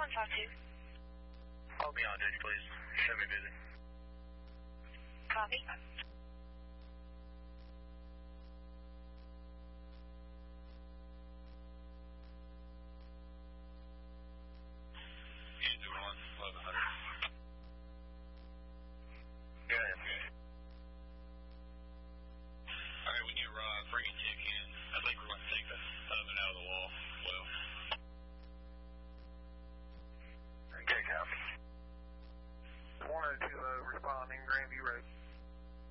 calling to talk to? Help me on duty, please. Show me busy. Copy.